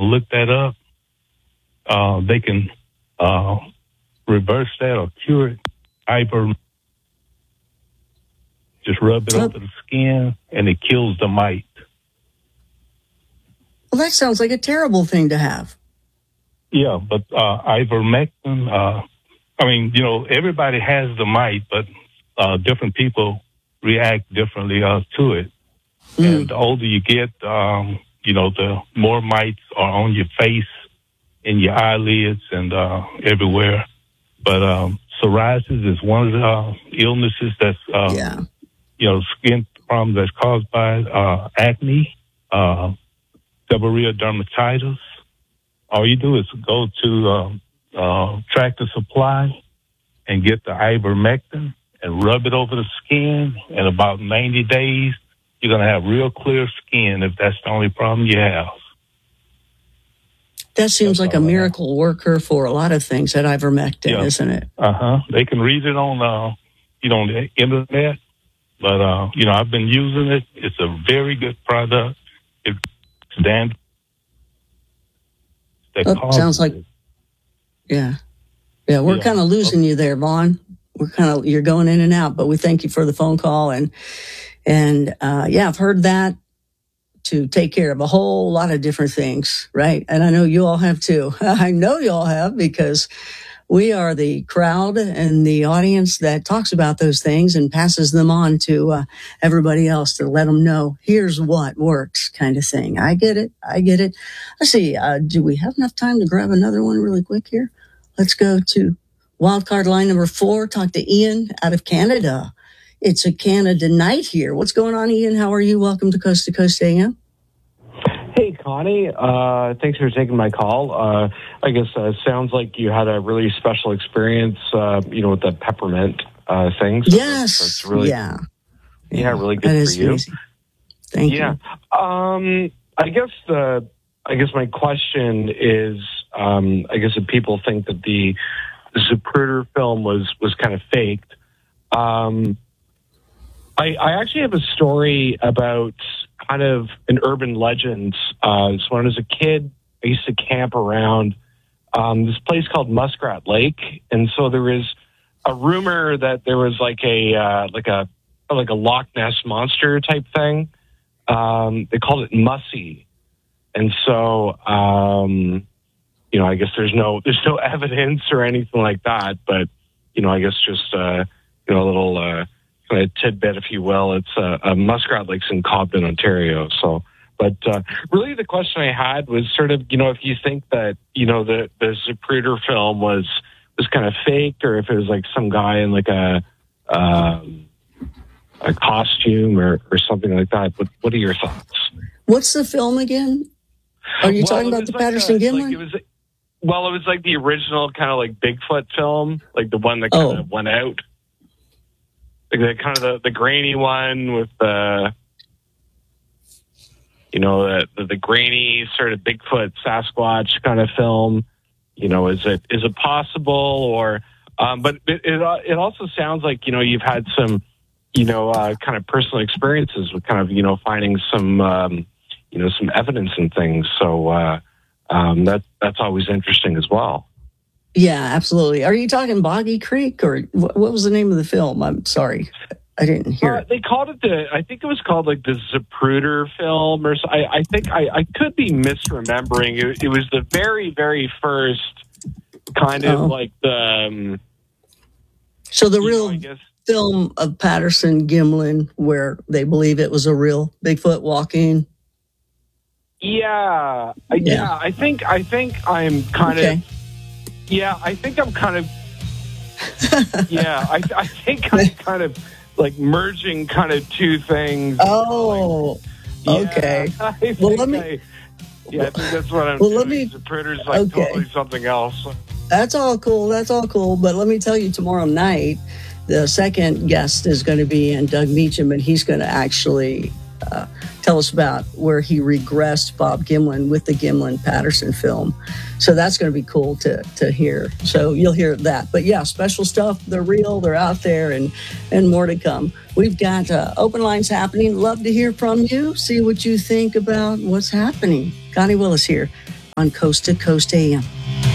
look that up, they can reverse that or cure it. Just rub it over the skin, and it kills the mite. Well, that sounds like a terrible thing to have. Yeah, but ivermectin, everybody has the mite, but different people react differently to it. And the older you get, the more mites are on your face, in your eyelids, and everywhere. But psoriasis is one of the illnesses that's, skin problems that's caused by acne, seborrheic dermatitis. All you do is go to Tractor Supply and get the ivermectin and rub it over the skin. In about 90 days, you're going to have real clear skin if that's the only problem you have. That seems like a miracle worker for a lot of things, that ivermectin, isn't it? They can read it on, the internet. But, I've been using it. It's a very good product. It's sounds like, we're kind of losing you there, Vaughn. You're going in and out, but we thank you for the phone call. And I've heard that to take care of a whole lot of different things, right? And I know you all have too. I know you all have, because we are the crowd and the audience that talks about those things and passes them on to everybody else to let them know, here's what works, kind of thing. I get it. Let's see. Do we have enough time to grab another one really quick here? Let's go to wildcard line number 4. Talk to Ian out of Canada. It's a Canada night here. What's going on, Ian? How are you? Welcome to Coast AM. Hey, Connie. Thanks for taking my call. I guess it sounds like you had a really special experience, with the peppermint thing. So yes. That's really, really good that for you. Amazing. Thank you. I guess my question is, if people think that the Zapruder film was kind of faked, I actually have a story about kind of an urban legend. So when I was a kid, I used to camp around this place called Muskrat Lake, and so there was a rumor that there was like a Loch Ness monster type thing. They called it Mussy, and so I guess there's no evidence or anything like that, but I guess just a little. Kind of tidbit, if you will. It's a Muskrat Lakes in Cobden, Ontario. So, but really the question I had was sort of, if you think that, the Zapruder film was kind of fake, or if it was like some guy in like a costume or something like that. What are your thoughts? What's the film again? Are you talking about the Patterson Gimlin? It was like the original kind of like Bigfoot film, like the one that kind of went out. Like the grainy one with the grainy sort of Bigfoot Sasquatch kind of film. Is it possible, or but it also sounds like you've had some kind of personal experiences with kind of finding some some evidence and things. So that's always interesting as well. Yeah, absolutely. Are you talking Boggy Creek, or what was the name of the film? I'm sorry, I didn't hear it. They called it I think it was called like the Zapruder film, or I think I could be misremembering. It was the very, very first kind of like the. So the real film of Patterson Gimlin, where they believe it was a real Bigfoot walking. Yeah. I think I'm kind of. Yeah, I think I'm kind of. Yeah, I think I'm kind of like merging kind of two things. Oh, okay. I think I think that's what I'm doing. Zapruder's like totally something else. That's all cool. But let me tell you, tomorrow night, the second guest is going to be Doug Meacham, and he's going to actually tell us about where he regressed Bob Gimlin with the Gimlin-Patterson film. So that's going to be cool to hear. So you'll hear that. But yeah, special stuff. They're real. They're out there, and more to come. We've got open lines happening. Love to hear from you. See what you think about what's happening. Connie Willis here on Coast to Coast AM.